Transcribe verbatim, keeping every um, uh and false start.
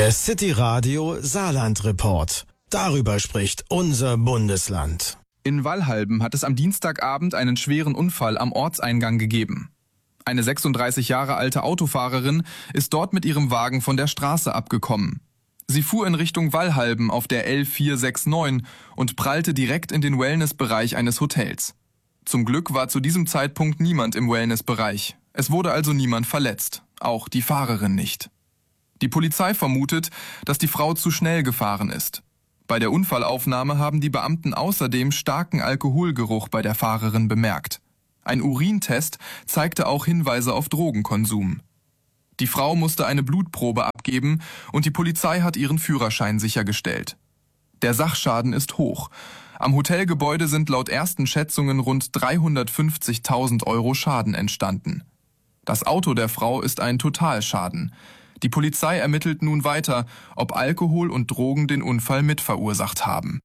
Der City Radio Saarland Report. Darüber spricht unser Bundesland. In Wallhalben hat es am Dienstagabend einen schweren Unfall am Ortseingang gegeben. Eine sechsunddreißig Jahre alte Autofahrerin ist dort mit ihrem Wagen von der Straße abgekommen. Sie fuhr in Richtung Wallhalben auf der L vier sechs neun und prallte direkt in den Wellnessbereich eines Hotels. Zum Glück war zu diesem Zeitpunkt niemand im Wellnessbereich. Es wurde also niemand verletzt, auch die Fahrerin nicht. Die Polizei vermutet, dass die Frau zu schnell gefahren ist. Bei der Unfallaufnahme haben die Beamten außerdem starken Alkoholgeruch bei der Fahrerin bemerkt. Ein Urintest zeigte auch Hinweise auf Drogenkonsum. Die Frau musste eine Blutprobe abgeben und die Polizei hat ihren Führerschein sichergestellt. Der Sachschaden ist hoch. Am Hotelgebäude sind laut ersten Schätzungen rund dreihundertfünfzigtausend Euro Schaden entstanden. Das Auto der Frau ist ein Totalschaden. Die Polizei ermittelt nun weiter, ob Alkohol und Drogen den Unfall mitverursacht haben.